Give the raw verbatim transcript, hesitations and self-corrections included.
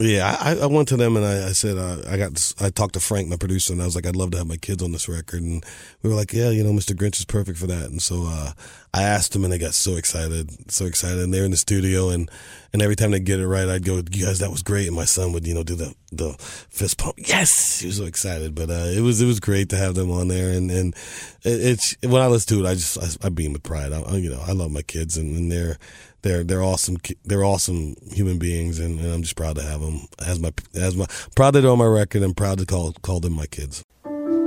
Yeah, I, I went to them and I, I said uh, I got this, I talked to Frank, my producer, and I was like, I'd love to have my kids on this record, and we were like, yeah, you know, Mister Grinch is perfect for that, and so uh, I asked them, and they got so excited, so excited, and they're in the studio, and and every time they get it right, I'd go, you guys, that was great, and my son would, you know, do the the fist pump, yes, he was so excited, but uh, it was it was great to have them on there, and and it, it's when I listen to it, I just I, I beam with pride, I, I, you know, I love my kids, and, and they're. They're they're awesome. They're awesome human beings, and, and I'm just proud to have them as my as my proud that they're on my record, and proud to call call them my kids.